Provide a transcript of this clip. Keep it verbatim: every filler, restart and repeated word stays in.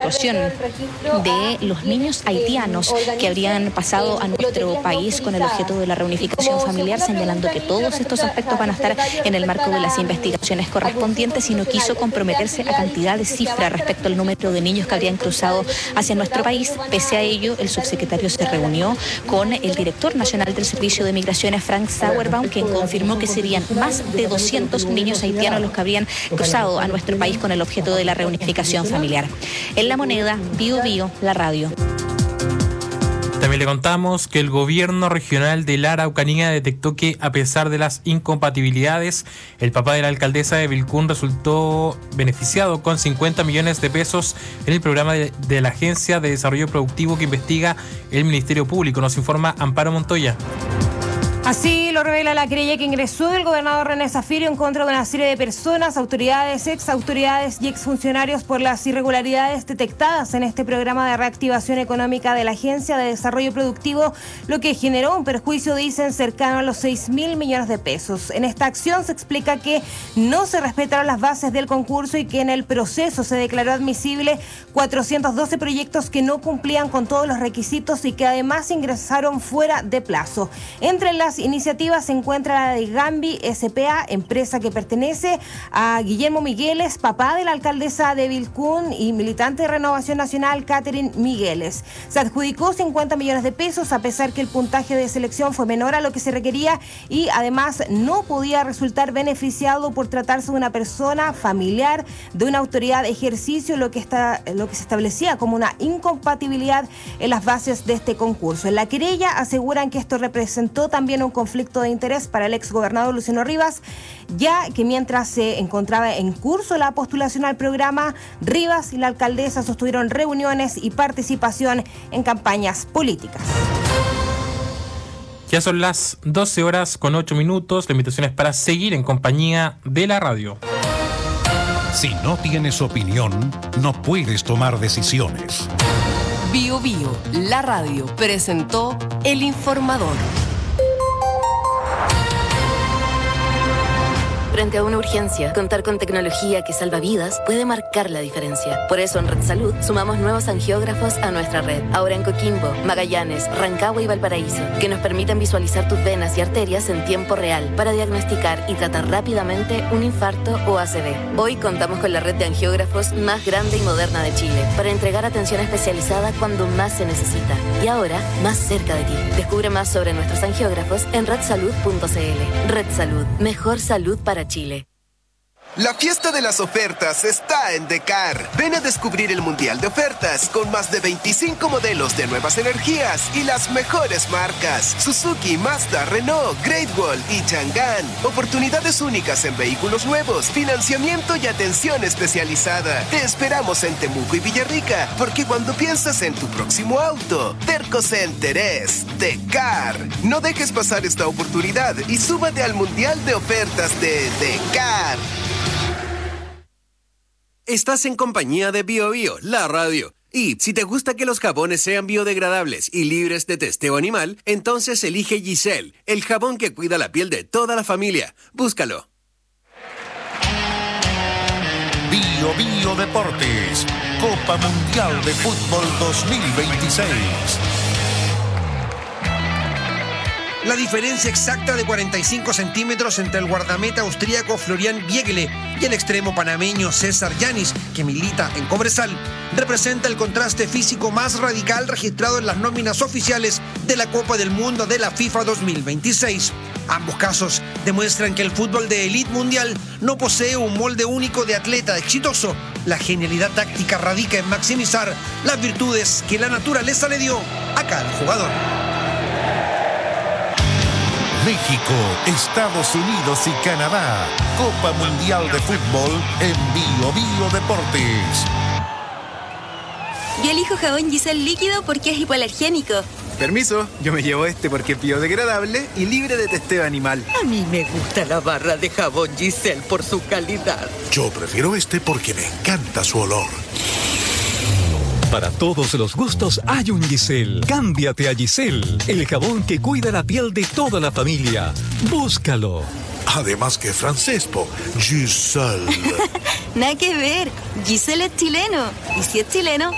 situación de los niños haitianos que habrían pasado a nuestro país con el objeto de la reunificación familiar, señalando que todos estos aspectos van a estar en el marco de las investigaciones correspondientes, y no quiso comprometerse a cantidad de cifras respecto al número de niños que habrían cruzado hacia nuestro país. Pese a ello, el subsecretario se reunió con el director nacional del Servicio de Migraciones, Frank Sauerbaum, quien confirmó que serían más de doscientos niños haitianos los que habrían cruzado a nuestro país con el objeto de la reunificación familiar. En La Moneda, Bío Bío, la radio. También le contamos que el gobierno regional de la Araucanía detectó que, a pesar de las incompatibilidades, el papá de la alcaldesa de Vilcún resultó beneficiado con cincuenta millones de pesos en el programa de, de la Agencia de Desarrollo Productivo que investiga el Ministerio Público. Nos informa Amparo Montoya. Así lo revela la querella que ingresó el gobernador René Zafirio en contra de una serie de personas, autoridades, exautoridades y exfuncionarios por las irregularidades detectadas en este programa de reactivación económica de la Agencia de Desarrollo Productivo, lo que generó un perjuicio, dicen, cercano a los seis mil millones de pesos. En esta acción se explica que no se respetaron las bases del concurso y que en el proceso se declaró admisible cuatrocientos doce proyectos que no cumplían con todos los requisitos y que además ingresaron fuera de plazo. Entre las iniciativas se encuentra la de Gambi S P A, empresa que pertenece a Guillermo Migueles, papá de la alcaldesa de Vilcún y militante de Renovación Nacional, Catherine Migueles. Se adjudicó cincuenta millones de pesos, a pesar que el puntaje de selección fue menor a lo que se requería y además no podía resultar beneficiado por tratarse de una persona familiar de una autoridad de ejercicio, lo que, está, lo que se establecía como una incompatibilidad en las bases de este concurso. En la querella aseguran que esto representó también un conflicto de interés para el exgobernador Luciano Rivas, ya que mientras se encontraba en curso la postulación al programa, Rivas y la alcaldesa sostuvieron reuniones y participación en campañas políticas. Ya son las doce horas con ocho minutos. La invitación es para seguir en compañía de la radio. Si no tienes opinión, no puedes tomar decisiones. Bío Bío, la radio, presentó El Informador. Frente a una urgencia, contar con tecnología que salva vidas puede marcar la diferencia. Por eso en Red Salud sumamos nuevos angiógrafos a nuestra red. Ahora en Coquimbo, Magallanes, Rancagua y Valparaíso, que nos permitan visualizar tus venas y arterias en tiempo real para diagnosticar y tratar rápidamente un infarto o A C V. Hoy contamos con la red de angiógrafos más grande y moderna de Chile para entregar atención especializada cuando más se necesita. Y ahora, más cerca de ti. Descubre más sobre nuestros angiógrafos en red salud punto c l. Red Salud, mejor salud para Chile. La fiesta de las ofertas está en Decar. Ven a descubrir el Mundial de Ofertas con más de veinticinco modelos de nuevas energías y las mejores marcas: Suzuki, Mazda, Renault, Great Wall y Chang'an. Oportunidades únicas en vehículos nuevos, financiamiento y atención especializada. Te esperamos en Temuco y Villarrica, porque cuando piensas en tu próximo auto, Terco Center es Decar. No dejes pasar esta oportunidad y súbate al Mundial de Ofertas de Decar. Estás en compañía de Bío Bío, la radio. Y si te gusta que los jabones sean biodegradables y libres de testeo animal, entonces elige Giselle, el jabón que cuida la piel de toda la familia. Búscalo. Bío Bío Deportes, Copa Mundial de Fútbol dos mil veintiséis. La diferencia exacta de cuarenta y cinco centímetros entre el guardameta austríaco Florian Biegle y el extremo panameño César Yanis, que milita en Cobresal, representa el contraste físico más radical registrado en las nóminas oficiales de la Copa del Mundo de la FIFA dos mil veintiséis. Ambos casos demuestran que el fútbol de élite mundial no posee un molde único de atleta exitoso. La genialidad táctica radica en maximizar las virtudes que la naturaleza le dio a cada jugador. México, Estados Unidos y Canadá. Copa Mundial de Fútbol en Bío Bío Deportes. Yo elijo jabón Giselle líquido porque es hipoalergénico. Permiso, yo me llevo este porque es biodegradable y libre de testeo animal. A mí me gusta la barra de jabón Giselle por su calidad. Yo prefiero este porque me encanta su olor. Para todos los gustos hay un Giselle. Cámbiate a Giselle, el jabón que cuida la piel de toda la familia. Búscalo. Además que francés, po. Giselle. Nada que ver. Giselle es chileno. Y si es chileno,